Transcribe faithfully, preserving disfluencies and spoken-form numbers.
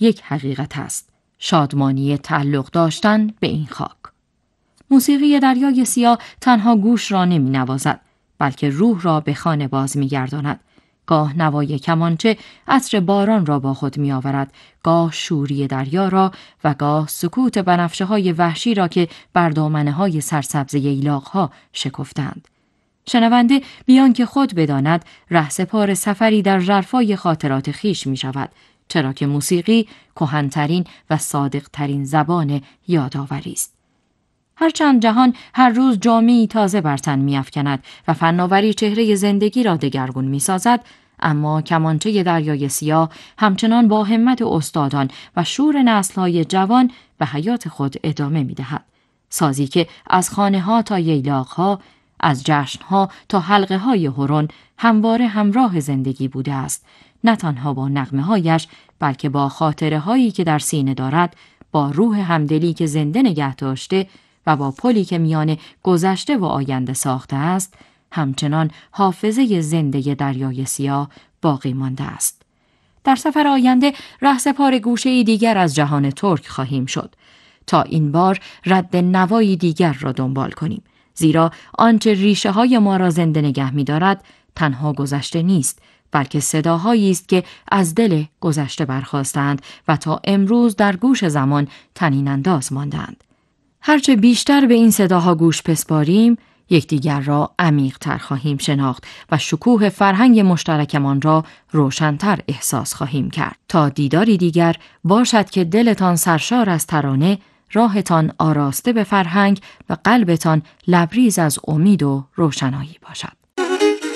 یک حقیقت است: شادمانی تعلق داشتن به این خاک. موسیقی دریای سیاه تنها گوش را نمی نوازد، بلکه روح را به خانه باز می گرداند. گاه نوای کمانچه عطر باران را با خود می آورد، گاه شوری دریا را و گاه سکوت بنفشه های وحشی را که بر دامنه های سرسبز ییلاق ها شکفتند. شنونده بیان که خود بداند رهسپار سفری در ژرفای خاطرات خیش می شود، چرا که موسیقی کهن‌ترین و صادق‌ترین زبان یادآوری است. هرچند جهان هر روز جامه‌ای تازه بر تن می‌افکند و فناوری چهره زندگی را دگرگون می‌سازد، اما کمانچه دریای سیاه همچنان با همت استادان و شور نسل‌های جوان به حیات خود ادامه می‌دهد. سازی که از خانه‌ها تا ییلاق‌ها، از جشن‌ها تا حلقه‌های هرون همواره همراه زندگی بوده است، نه تنها با نغمه‌هایش بلکه با خاطره‌هایی که در سینه دارد، با روح همدلی که زنده نگه داشته و با پلی که میان گذشته و آینده ساخته است، همچنان حافظه زنده دریای سیاه باقی مانده است. در سفر آینده رهسپار گوشه‌ای دیگر از جهان ترک خواهیم شد، تا این بار رد نوایی دیگر را دنبال کنیم، زیرا آنچه ریشه های ما را زنده نگه می دارد تنها گذشته نیست، بلکه صداهایی است که از دل گذشته برخاستند و تا امروز در گوش زمان طنین انداز ماندند. هرچه بیشتر به این صداها گوش بسپاریم، یکدیگر را عمیق‌تر خواهیم شناخت و شکوه فرهنگ مشترکمان را روشن‌تر احساس خواهیم کرد. تا دیداری دیگر، باشد که دلتان سرشار از ترانه، راهتان آراسته به فرهنگ و قلبتان لبریز از امید و روشنایی باشد.